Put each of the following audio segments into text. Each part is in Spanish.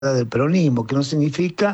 del peronismo, que no significa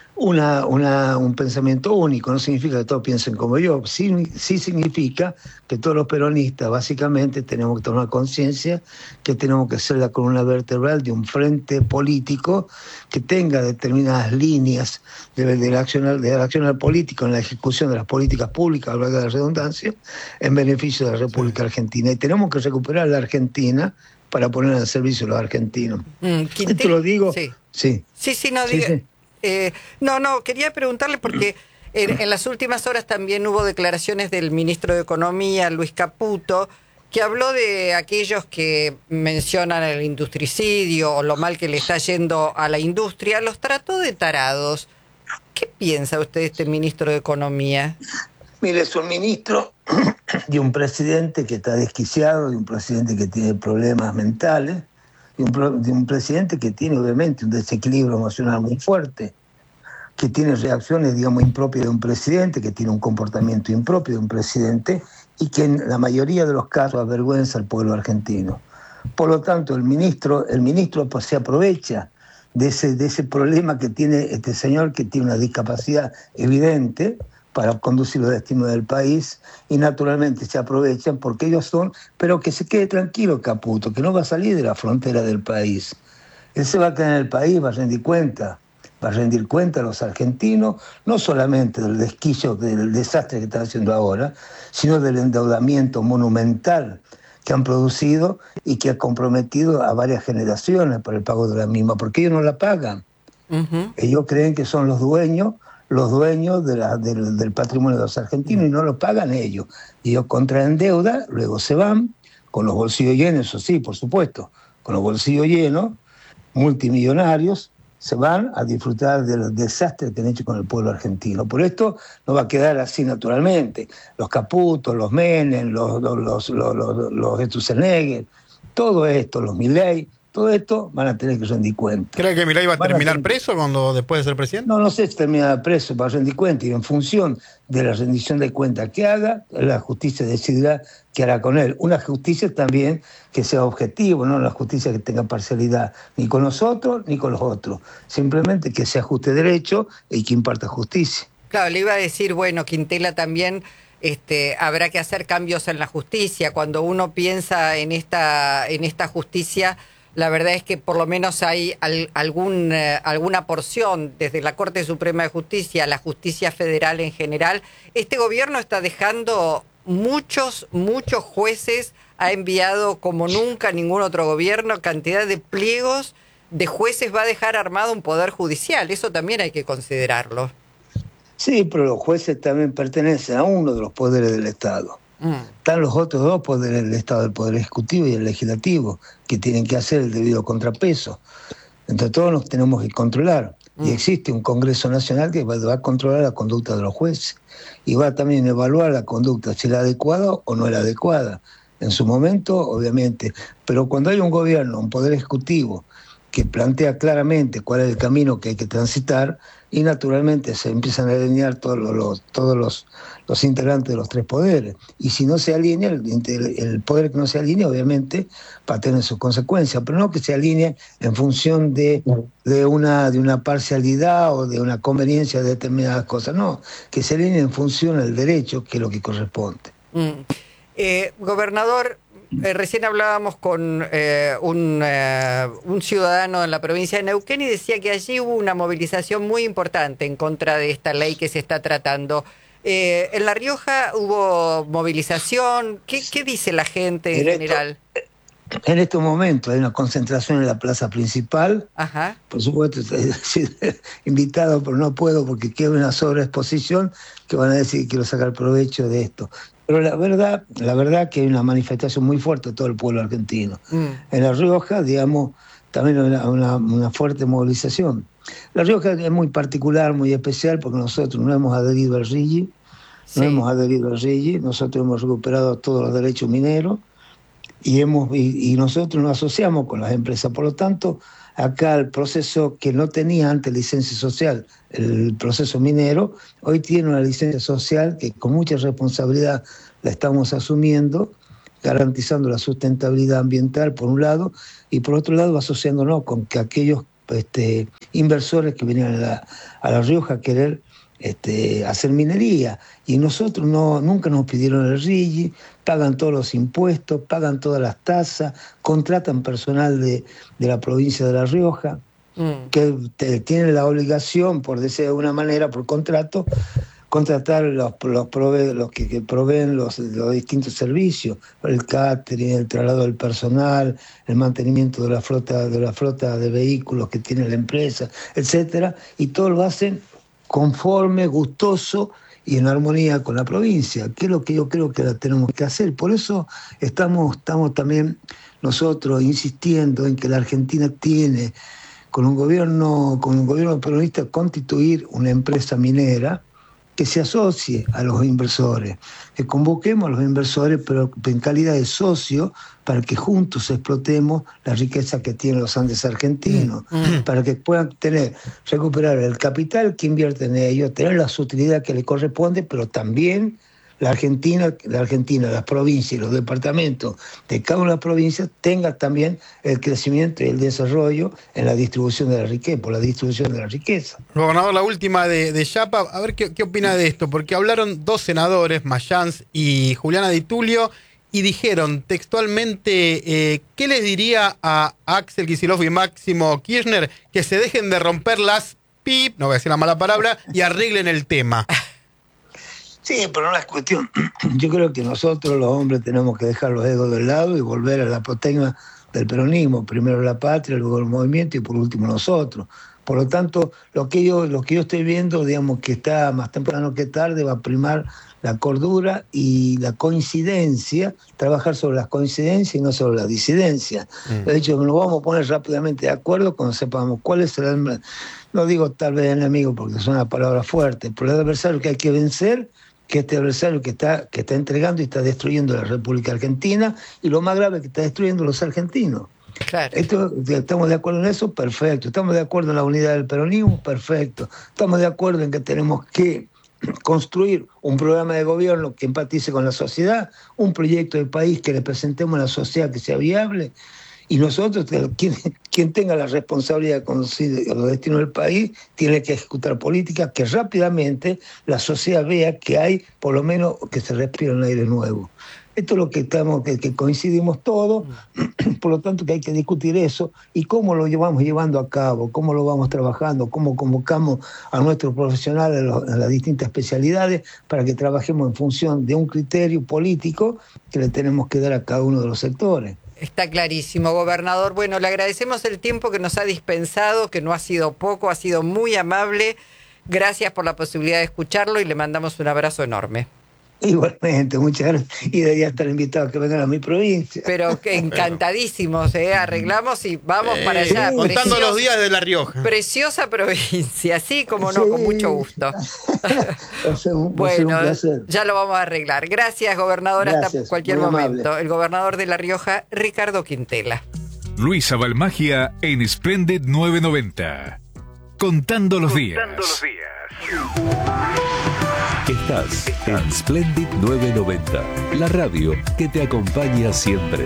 un pensamiento único, no significa que todos piensen como yo, sí significa que todos los peronistas básicamente tenemos que tomar conciencia que tenemos que ser la columna vertebral de un frente político que tenga determinadas líneas del accionar político en la ejecución de las políticas públicas, a lo largo de la redundancia, en beneficio de la República Argentina. Y tenemos que recuperar la Argentina para poner al servicio de los argentinos. Esto lo digo... Sí, no diga... Sí. No, quería preguntarle porque en las últimas horas también hubo declaraciones del ministro de Economía, Luis Caputo, que habló de aquellos que mencionan el industricidio o lo mal que le está yendo a la industria, los trató de tarados. ¿Qué piensa usted de este ministro de Economía? Mire, es un ministro de un presidente que está desquiciado, de un presidente que tiene problemas mentales, de un presidente que tiene obviamente un desequilibrio emocional muy fuerte, que tiene reacciones, digamos, impropias de un presidente, que tiene un comportamiento impropio de un presidente y que en la mayoría de los casos avergüenza al pueblo argentino. Por lo tanto, el ministro pues, se aprovecha de ese problema que tiene este señor, que tiene una discapacidad evidente para conducir los destinos del país, y naturalmente se aprovechan porque ellos son, pero que se quede tranquilo Caputo, que no va a salir de la frontera del país. Él se va a quedar en el país, va a rendir cuenta a los argentinos, no solamente del desquicio, del desastre que están haciendo ahora, sino del endeudamiento monumental que han producido y que ha comprometido a varias generaciones por el pago de la misma, porque ellos no la pagan. Ellos creen que son los dueños del patrimonio de los argentinos y no lo pagan ellos. Ellos contraen deuda, luego se van, con los bolsillos llenos, eso sí, por supuesto, con los bolsillos llenos, multimillonarios, se van a disfrutar del desastre que han hecho con el pueblo argentino. Por esto no va a quedar así naturalmente. Los Caputos, los Menem, los Sturzenegger, todo esto, los Milei, todo esto van a tener que rendir cuenta. ¿Cree que Milei va a terminar preso después de ser presidente? No sé si termina preso, va a rendir cuenta, y en función de la rendición de cuentas que haga, la justicia decidirá qué hará con él. Una justicia también que sea objetivo, no una justicia que tenga parcialidad ni con nosotros ni con los otros. Simplemente que se ajuste derecho y que imparta justicia. Claro, le iba a decir, bueno, Quintela también... habrá que hacer cambios en la justicia. Cuando uno piensa en esta justicia, la verdad es que por lo menos hay alguna porción, desde la Corte Suprema de Justicia a la justicia federal en general. Este gobierno está dejando muchos jueces, ha enviado como nunca ningún otro gobierno, cantidad de pliegos de jueces, va a dejar armado un poder judicial. Eso también hay que considerarlo. Sí, pero los jueces también pertenecen a uno de los poderes del Estado. Están los otros dos poderes del Estado, el Poder Ejecutivo y el Legislativo, que tienen que hacer el debido contrapeso. Entre todos nos tenemos que controlar. Y existe un Congreso Nacional que va a controlar la conducta de los jueces. Y va también a evaluar la conducta, si es la adecuada o no es la adecuada. En su momento, obviamente. Pero cuando hay un gobierno, un Poder Ejecutivo, que plantea claramente cuál es el camino que hay que transitar, y naturalmente se empiezan a alinear todos los integrantes de los tres poderes. Y si no se alinea, el poder que no se alinea, obviamente, va a tener sus consecuencias, pero no que se alinee en función de una parcialidad o de una conveniencia de determinadas cosas, no, que se alinee en función del derecho, que es lo que corresponde. Gobernador, recién hablábamos con un ciudadano en la provincia de Neuquén y decía que allí hubo una movilización muy importante en contra de esta ley que se está tratando. En La Rioja hubo movilización. ¿Qué dice la gente en general? En estos momentos hay una concentración en la plaza principal. Ajá. Por supuesto, estoy invitado, pero no puedo porque queda una sobreexposición que van a decir que quiero sacar provecho de esto. Pero la verdad que hay una manifestación muy fuerte de todo el pueblo argentino. En La Rioja, digamos, también una fuerte movilización. La Rioja es muy particular, muy especial, porque nosotros no hemos adherido al RIGI, nosotros hemos recuperado todos los derechos mineros y nosotros nos asociamos con las empresas. Por lo tanto, acá el proceso que no tenía antes licencia social, el proceso minero, hoy tiene una licencia social que con mucha responsabilidad la estamos asumiendo, garantizando la sustentabilidad ambiental por un lado, y por otro lado asociándonos con que aquellos inversores que venían a La Rioja a querer hacer minería, y nosotros nunca nos pidieron el RIGI, pagan todos los impuestos, pagan todas las tasas, contratan personal de la provincia de La Rioja, que tienen la obligación, por decir de alguna manera, por contrato, contratar los que proveen los distintos servicios, el catering, el traslado del personal, el mantenimiento de la flota de vehículos que tiene la empresa, etcétera, y todo lo hacen conforme, gustoso y en armonía con la provincia, que es lo que yo creo que la tenemos que hacer. Por eso estamos también nosotros insistiendo en que la Argentina tiene, con un gobierno peronista, constituir una empresa minera que se asocie a los inversores, que convoquemos a los inversores, pero en calidad de socio, para que juntos explotemos la riqueza que tienen los Andes argentinos, para que puedan recuperar el capital que invierte en ellos, tener la utilidad que le corresponde, pero también la Argentina, las provincias y los departamentos de cada una de las provincias tengan también el crecimiento y el desarrollo en la distribución de la riqueza, por la distribución de la riqueza. Gobernador, la última de Yapa, a ver qué opina de esto, porque hablaron dos senadores, Mayans y Juliana Di Tulio, y dijeron textualmente, ¿qué les diría a Axel Kicillof y Máximo Kirchner que se dejen de romper las pip, no voy a decir la mala palabra, y arreglen el tema? Sí, pero no es cuestión. Yo creo que nosotros los hombres tenemos que dejar los egos del lado y volver a la apotegma del peronismo. Primero la patria, luego el movimiento y por último nosotros. Por lo tanto, lo que yo estoy viendo, digamos que está más temprano que tarde, va a primar la cordura y la coincidencia, trabajar sobre las coincidencias y no sobre la disidencia. De hecho, nos vamos a poner rápidamente de acuerdo cuando sepamos cuál es el, no digo tal vez enemigo porque es una palabra fuerte, pero el adversario que hay que vencer, que este adversario que está entregando y está destruyendo la República Argentina, y lo más grave, que está destruyendo a los argentinos. Claro. ¿Estamos de acuerdo en eso? Perfecto. ¿Estamos de acuerdo en la unidad del peronismo? Perfecto. ¿Estamos de acuerdo en que tenemos que construir un programa de gobierno que empatice con la sociedad, un proyecto de país que le presentemos a la sociedad que sea viable? Y nosotros, quien tenga la responsabilidad de los destinos del país, tiene que ejecutar políticas que rápidamente la sociedad vea que hay, por lo menos, que se respira un aire nuevo. Esto es lo que que coincidimos todos, por lo tanto que hay que discutir eso y cómo lo llevamos llevando a cabo, cómo lo vamos trabajando, cómo convocamos a nuestros profesionales a las distintas especialidades para que trabajemos en función de un criterio político que le tenemos que dar a cada uno de los sectores. Está clarísimo, gobernador. Bueno, le agradecemos el tiempo que nos ha dispensado, que no ha sido poco, ha sido muy amable. Gracias por la posibilidad de escucharlo y le mandamos un abrazo enorme. Igualmente, muchas gracias. Y debería estar invitado a que vengan a mi provincia. Pero que encantadísimos, arreglamos y vamos para allá. Contando los días de La Rioja. Preciosa provincia, sí, como no, con mucho gusto. Bueno, ya lo vamos a arreglar. Gracias, gobernador, hasta cualquier momento. Amable. El gobernador de La Rioja, Ricardo Quintela. Luisa Balmagia en Splendid 990. Contando los días. Estás en Splendid 990, la radio que te acompaña siempre.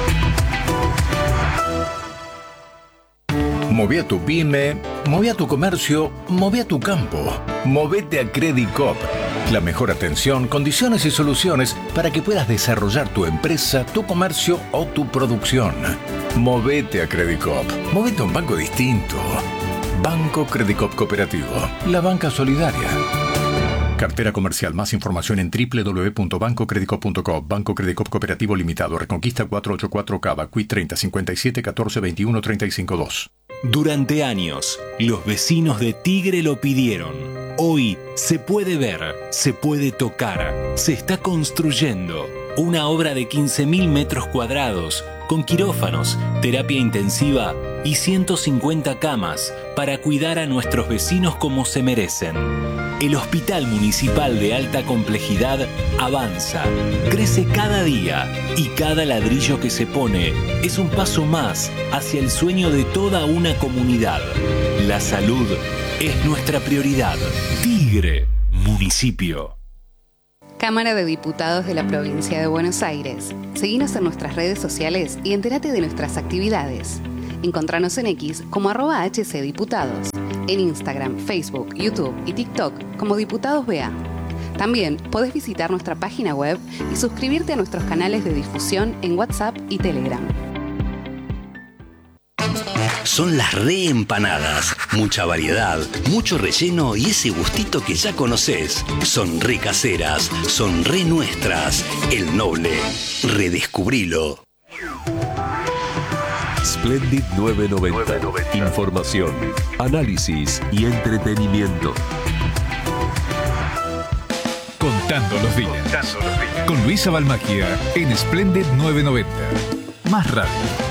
Moví a tu pyme, moví a tu comercio, moví a tu campo. Movete a Credit Coop. La mejor atención, condiciones y soluciones para que puedas desarrollar tu empresa, tu comercio o tu producción. Movete a Credit Coop. Movete a un banco distinto. Banco Credit Coop Cooperativo. La banca solidaria. Cartera comercial. Más información en www.bancocreditcoop.com. Banco Credit Coop Cooperativo Limitado. Reconquista 484 Cava. Cuit 30 57 14 21 35 2. Durante años, los vecinos de Tigre lo pidieron. Hoy se puede ver, se puede tocar, se está construyendo una obra de 15.000 metros cuadrados con quirófanos, terapia intensiva y 150 camas para cuidar a nuestros vecinos como se merecen. El Hospital Municipal de Alta Complejidad avanza, crece cada día y cada ladrillo que se pone es un paso más hacia el sueño de toda una comunidad. La salud es nuestra prioridad. Tigre, municipio. Cámara de Diputados de la Provincia de Buenos Aires. Seguinos en nuestras redes sociales y entérate de nuestras actividades. Encontranos en X como @HCDiputados. En Instagram, Facebook, YouTube y TikTok como Diputados BA. También podés visitar nuestra página web y suscribirte a nuestros canales de difusión en WhatsApp y Telegram. Son las reempanadas. Mucha variedad, mucho relleno y ese gustito que ya conocés. Son re caseras, son re nuestras. El Noble. Redescubrilo. Splendid 990. Información, análisis y entretenimiento. Contando los días. Con Luisa Balmagia en Splendid 990. Más radio.